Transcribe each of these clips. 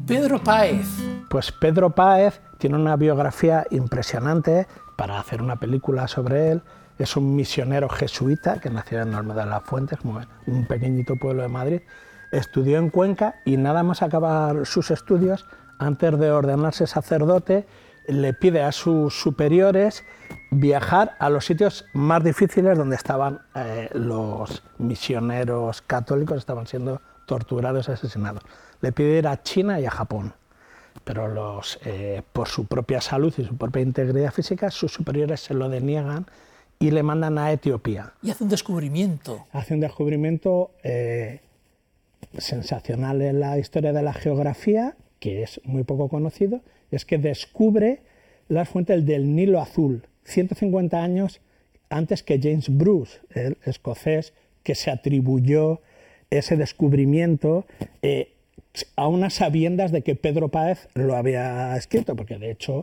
Pedro Páez. Pues Pedro Páez tiene una biografía impresionante para hacer una película sobre él. Es un misionero jesuita que nació en Olmedo de las Fuentes, un pequeñito pueblo de Madrid. Estudió en Cuenca y nada más acabar sus estudios, antes de ordenarse sacerdote, le pide a sus superiores viajar a los sitios más difíciles donde estaban los misioneros católicos, estaban siendo torturados y asesinados. Le pide ir a China y a Japón, pero por su propia salud y su propia integridad física, sus superiores se lo deniegan y le mandan a Etiopía. Y hace un descubrimiento. Hace un descubrimiento sensacional en la historia de la geografía, que es muy poco conocido, es que descubre las fuentes del Nilo Azul, 150 años antes que James Bruce, el escocés, que se atribuyó ese descubrimiento a unas sabiendas de que Pedro Páez lo había escrito, porque de hecho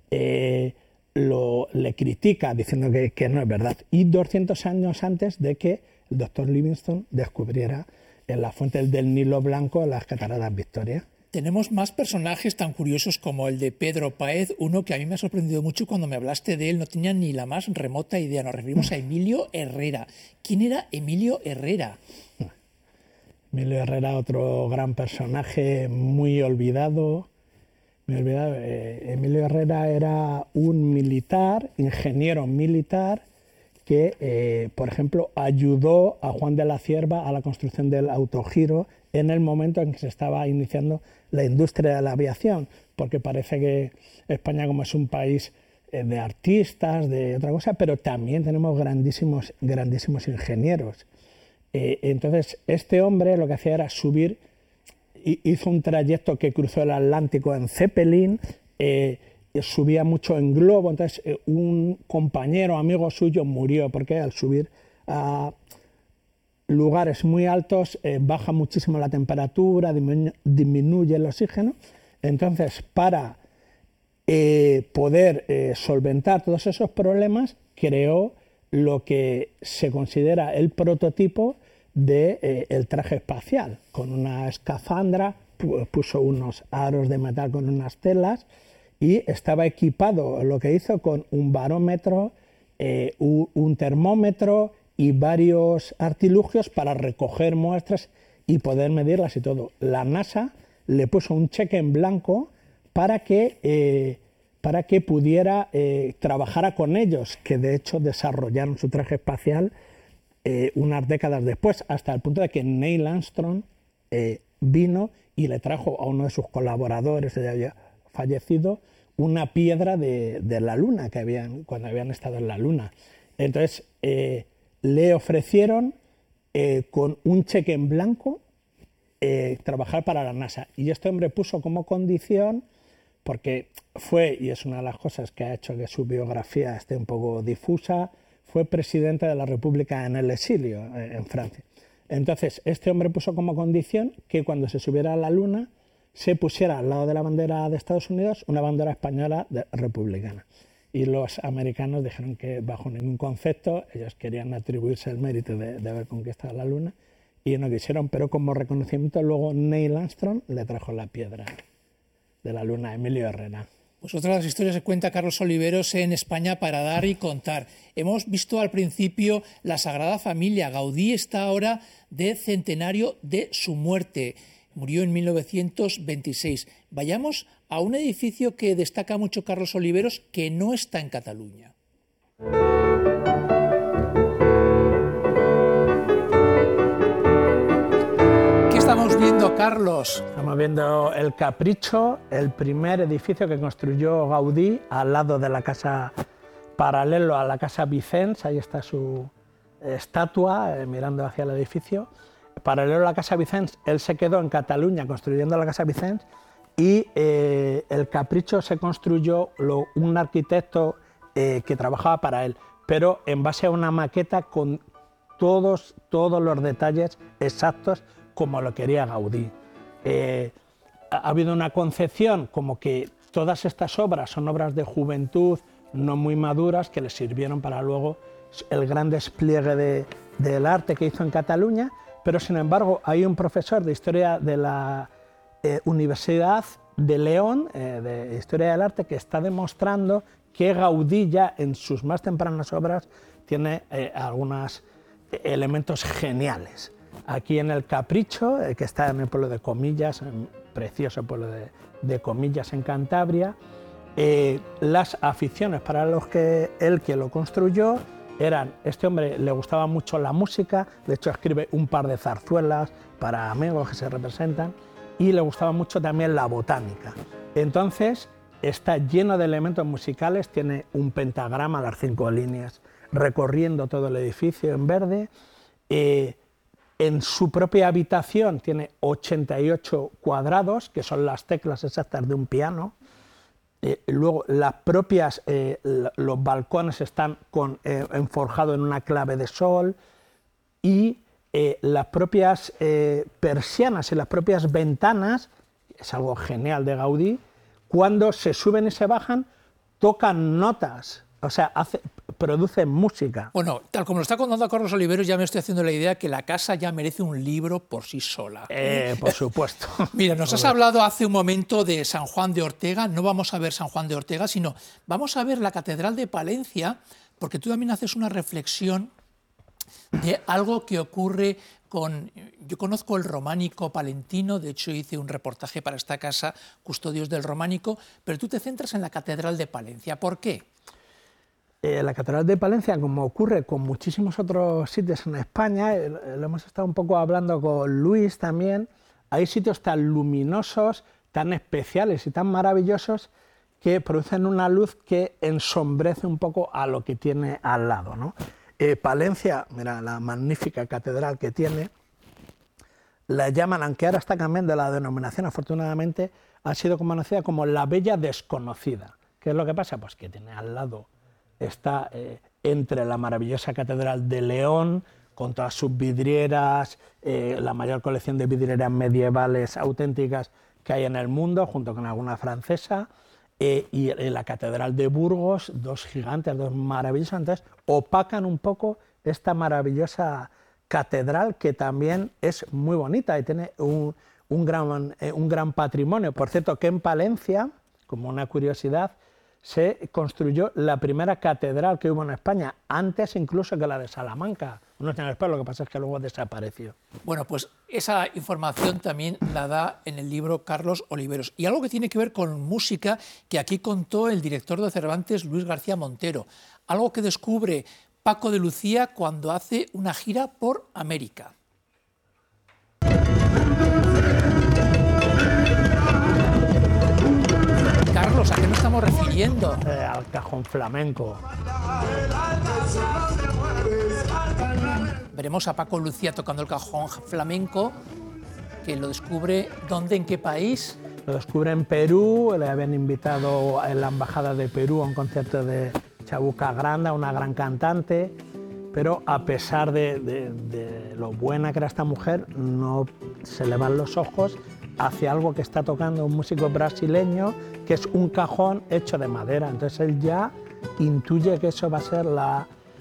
le critica diciendo que no es verdad, y 200 años antes de que el doctor Livingstone descubriera en la fuente del Nilo Blanco en las Cataratas Victoria. Tenemos más personajes tan curiosos como el de Pedro Páez, uno que a mí me ha sorprendido mucho cuando me hablaste de él, no tenía ni la más remota idea. Nos referimos a Emilio Herrera. ¿Quién era Emilio Herrera? Emilio Herrera, otro gran personaje muy olvidado. Emilio Herrera era un militar, ingeniero militar, que, por ejemplo, ayudó a Juan de la Cierva a la construcción del autogiro en el momento en que se estaba iniciando la industria de la aviación, porque parece que España, como es un país de artistas, de otra cosa, pero también tenemos grandísimos ingenieros. Entonces, este hombre lo que hacía era subir, hizo un trayecto que cruzó el Atlántico en Zeppelin, subía mucho en globo, entonces un compañero, amigo suyo, murió porque al subir a lugares muy altos baja muchísimo la temperatura, disminuye el oxígeno. Entonces, para poder solventar todos esos problemas, creó lo que se considera el prototipo del traje espacial, con una escafandra, puso unos aros de metal con unas telas y estaba equipado, lo que hizo, con un barómetro, un termómetro y varios artilugios para recoger muestras y poder medirlas y todo. La NASA le puso un cheque en blanco para que pudiera trabajara con ellos, que de hecho desarrollaron su traje espacial unas décadas después, hasta el punto de que Neil Armstrong vino y le trajo a uno de sus colaboradores, ya había fallecido, una piedra de la Luna, cuando habían estado en la Luna. Entonces, le ofrecieron con un cheque en blanco trabajar para la NASA. Y este hombre puso como condición, porque fue, y es una de las cosas que ha hecho que su biografía esté un poco difusa, fue presidente de la República en el exilio, en Francia. Entonces, este hombre puso como condición que cuando se subiera a la Luna se pusiera al lado de la bandera de Estados Unidos una bandera española republicana. Y los americanos dijeron que bajo ningún concepto ellos querían atribuirse el mérito de haber conquistado la Luna y no quisieron, pero como reconocimiento luego Neil Armstrong le trajo la piedra de la Luna a Emilio Herrera. Pues otra de las historias que cuenta Carlos Oliveros en España para dar y contar. Hemos visto al principio la Sagrada Familia. Gaudí está ahora de centenario de su muerte. Murió en 1926. Vayamos a un edificio que destaca mucho Carlos Oliveros, que no está en Cataluña. ¿Qué estamos viendo, Carlos? Estamos viendo el Capricho, el primer edificio que construyó Gaudí al lado de la casa, paralelo a la casa Vicens. Ahí está su estatua mirando hacia el edificio. Paralelo a la casa Vicens, él se quedó en Cataluña construyendo la casa Vicens y el Capricho se construyó un arquitecto que trabajaba para él, pero en base a una maqueta con todos los detalles exactos como lo quería Gaudí. Ha habido una concepción como que todas estas obras son obras de juventud no muy maduras que le sirvieron para luego el gran despliegue del arte que hizo en Cataluña, pero sin embargo hay un profesor de historia de la Universidad de León, de Historia del Arte, que está demostrando que Gaudí ya en sus más tempranas obras tiene algunos elementos geniales. Aquí en el Capricho, que está en el pueblo de Comillas, un precioso pueblo de Comillas en Cantabria, las aficiones para los que él que lo construyó eran, este hombre le gustaba mucho la música, de hecho escribe un par de zarzuelas para amigos que se representan, y le gustaba mucho también la botánica. Entonces está lleno de elementos musicales, tiene un pentagrama, las 5 líneas, recorriendo todo el edificio en verde. En su propia habitación tiene 88 cuadrados, que son las teclas exactas de un piano. Luego los balcones están enforjados en una clave de sol, y las propias persianas y las propias ventanas, es algo genial de Gaudí, cuando se suben y se bajan, tocan notas, o sea, producen música. Bueno, tal como lo está contando Carlos Oliveros, ya me estoy haciendo la idea que la casa ya merece un libro por sí sola. Por supuesto. Mira, nos has hablado hace un momento de San Juan de Ortega. No vamos a ver San Juan de Ortega, sino vamos a ver la Catedral de Palencia, porque tú también haces una reflexión de algo que ocurre con... Yo conozco el románico palentino, de hecho hice un reportaje para esta casa, Custodios del Románico, pero tú te centras en la Catedral de Palencia. ¿Por qué? La Catedral de Palencia, como ocurre con muchísimos otros sitios en España, lo hemos estado un poco hablando con Luis también, hay sitios tan luminosos, tan especiales y tan maravillosos que producen una luz que ensombrece un poco a lo que tiene al lado, ¿no? Palencia, mira la magnífica catedral que tiene, la llaman, aunque ahora está cambiando la denominación, afortunadamente, ha sido conocida como la Bella Desconocida. ¿Qué es lo que pasa? Pues que tiene al lado, está entre la maravillosa Catedral de León, con todas sus vidrieras, la mayor colección de vidrieras medievales auténticas que hay en el mundo, junto con alguna francesa, y la Catedral de Burgos, dos gigantes, dos maravillosas, entonces opacan un poco esta maravillosa catedral, que también es muy bonita y tiene un gran patrimonio. Por cierto, que en Palencia, como una curiosidad, se construyó la primera catedral que hubo en España, antes incluso que la de Salamanca, unos años después, lo que pasa es que luego desapareció. Bueno, pues esa información también la da en el libro Carlos Oliveros. Y algo que tiene que ver con música, que aquí contó el director de Cervantes, Luis García Montero, algo que descubre Paco de Lucía cuando hace una gira por América. Carlos, ¿a qué nos estamos refiriendo? Al cajón flamenco. Veremos a Paco Lucía tocando el cajón flamenco, que lo descubre, ¿dónde, en qué país? Lo descubre en Perú, le habían invitado en la Embajada de Perú a un concierto de Chabuca Granda, una gran cantante, pero a pesar de lo buena que era esta mujer, no se le van los ojos hacia algo que está tocando un músico brasileño, que es un cajón hecho de madera. Entonces él ya intuye que eso va a ser la